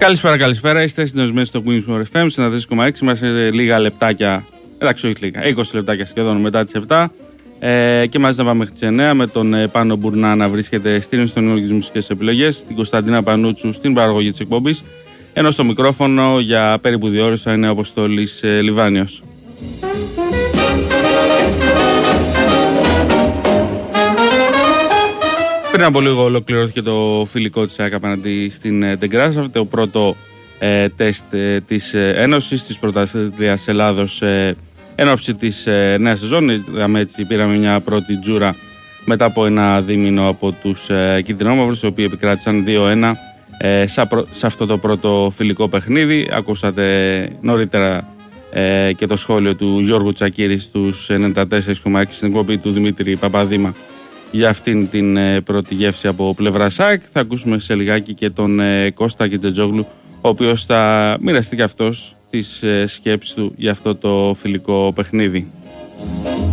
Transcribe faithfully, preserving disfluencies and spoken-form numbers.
Καλησπέρα, καλησπέρα. Είστε συντονισμένοι στο Queen's More εφ εμ σε ένα τρία κόμμα έξι. Είμαστε λίγα λεπτάκια, εντάξει, όχι λίγα, είκοσι λεπτάκια σχεδόν μετά τις επτά. Ε, και μαζί να πάμε μέχρι τις εννιά με τον ε, Πάνο Μπουρνά να βρίσκεται στην στον της μουσικές επιλογές, την Κωνσταντίνα Πανούτσου στην παραγωγή της εκπομπής. Ενώ στο μικρόφωνο για περίπου δύο ώρες θα είναι ο Αποστόλης ε, Λιβάνιος. Πριν από λίγο ολοκληρώθηκε το φιλικό της ΑΕΚ απέναντι στην Τεγκράζ, το πρώτο ε, τεστ ε, της ε, Ένωσης της Πρωταθλήτριας Ελλάδος ε, εν ώψη της ε, νέας σεζόν. Είδαμε έτσι, πήραμε μια πρώτη τζούρα μετά από ένα δίμηνο από τους ε, κίτρινόμαυρους, οι οποίοι επικράτησαν δύο ένα ε, σε, σε αυτό το πρώτο φιλικό παιχνίδι. Ακούσατε νωρίτερα ε, και το σχόλιο του Γιώργου Τσακίρη στους ενενήντα τέσσερα κόμμα έξι στην εκπομπή του Δημήτρη Παπαδήμα για αυτήν την ε, πρώτη γεύση από πλευρά ΣΑΚ. Θα ακούσουμε σε λιγάκι και τον ε, Κώστα Κιτζετζόγλου, ο οποίος θα μοιραστεί και αυτός τις ε, σκέψεις του για αυτό το φιλικό παιχνίδι.